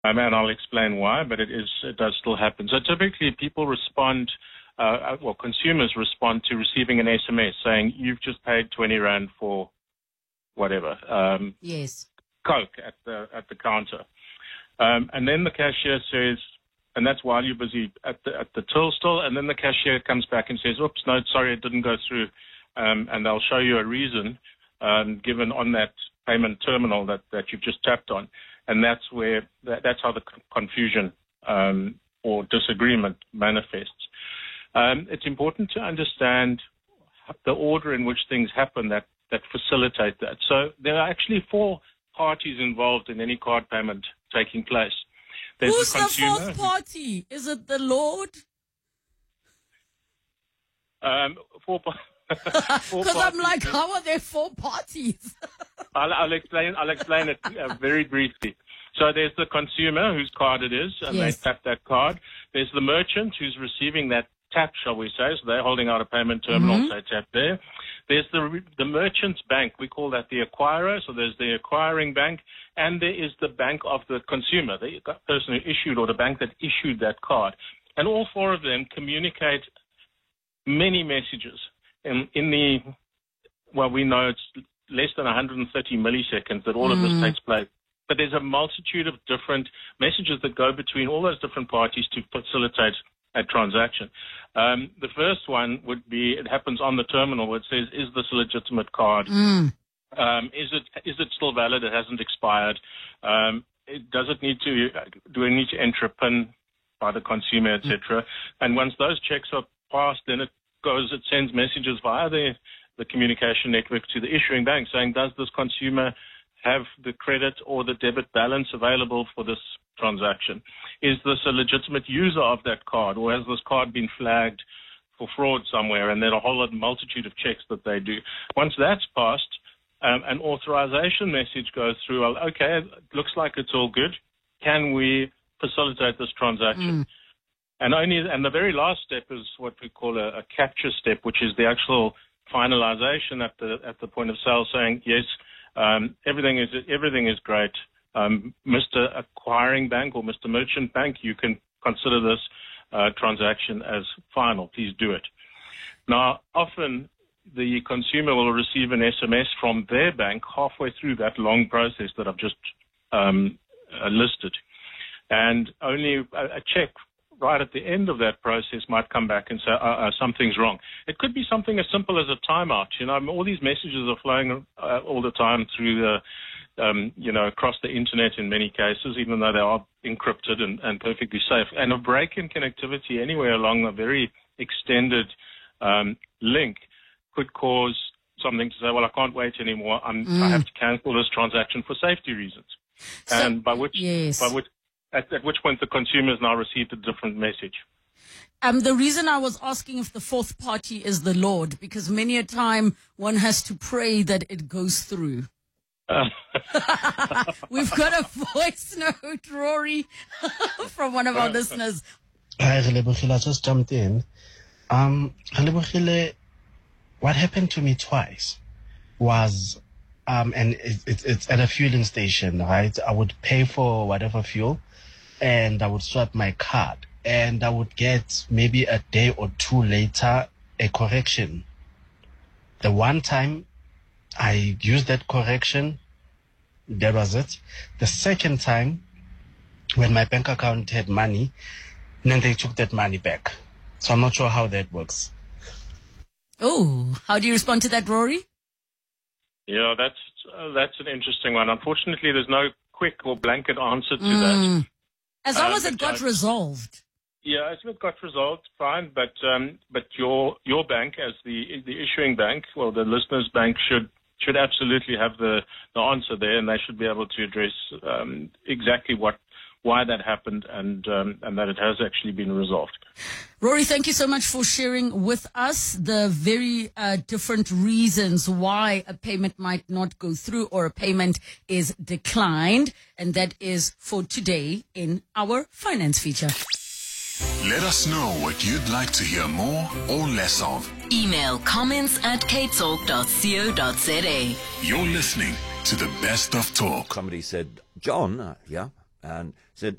And I'll explain why, but it does still happen. So typically people respond, consumers respond to receiving an SMS saying, you've just paid 20 Rand for whatever. Yes. Coke at the counter. And then the cashier says, and that's while you're busy at the till still, and then the cashier comes back and says, oops, no, sorry, it didn't go through. And they'll show you a reason given on that payment terminal that you've just tapped on. And that's where that's how the confusion or disagreement manifests. It's important to understand the order in which things happen that facilitate that. So there are actually 4 parties involved in any card payment taking place. There's Who's the consumer. The 4th party? Is it the Lord? 4 Because I'm like, how are there 4 parties? I'll explain it very briefly. So there's the consumer whose card it is, and yes. They tap that card. There's the merchant who's receiving that tap, shall we say, so they're holding out a payment terminal, so they tap there. There's the merchant's bank. We call that the acquirer, so there's the acquiring bank, and there is the bank of the consumer, the person who issued or the bank that issued that card. And all 4 of them communicate many messages. We know it's less than 130 milliseconds that all of this takes place. But there's a multitude of different messages that go between all those different parties to facilitate a transaction. The first one would be, it happens on the terminal where it says, is this a legitimate card? Is it still valid? It hasn't expired. Do we need to enter a PIN by the consumer, etc.? And once those checks are passed, then it sends messages via the communication network to the issuing bank saying, does this consumer have the credit or the debit balance available for this transaction? Is this a legitimate user of that card, or has this card been flagged for fraud somewhere? And then a whole multitude of checks that they do. Once that's passed, an authorization message goes through. Okay, it looks like it's all good. Can we facilitate this transaction? And the very last step is what we call a capture step, which is the actual finalization at the point of sale, saying yes, everything is great. Mr. Acquiring Bank or Mr. Merchant Bank, you can consider this transaction as final. Please do it. Now, often the consumer will receive an SMS from their bank halfway through that long process that I've just listed. And only a check right at the end of that process might come back and say, something's wrong. It could be something as simple as a timeout. All these messages are flowing all the time through across the internet in many cases, even though they are encrypted and perfectly safe. And a break in connectivity anywhere along a very extended link could cause something to say, well, I can't wait anymore. I have to cancel this transaction for safety reasons. And at which point the consumer has now received a different message. The reason I was asking if the 4th party is the Lord, because many a time one has to pray that it goes through. We've got a voice note, Rory, from one of our listeners. Hi, Relebohile. I just jumped in. Relebohile, what happened to me twice was, and it's at a fueling station, right? I would pay for whatever fuel, and I would swipe my card, and I would get maybe a day or 2 later a correction. The one time I used that correction, that was it. The second time, when my bank account had money, then they took that money back. So I'm not sure how that works. Oh, how do you respond to that, Rory? Yeah, that's an interesting one. Unfortunately, there's no quick or blanket answer to that. As long as it got resolved. Yeah, as it got resolved, fine. But your bank, as the issuing bank, well, the listener's bank should absolutely have the answer there, and they should be able to address exactly why that happened and that it has actually been resolved. Rory, thank you so much for sharing with us the very different reasons why a payment might not go through or a payment is declined. And that is for today in our finance feature. Let us know what you'd like to hear more or less of. Email comments@ktalk.co.za. You're listening to the best of talk. Somebody said, John, and said,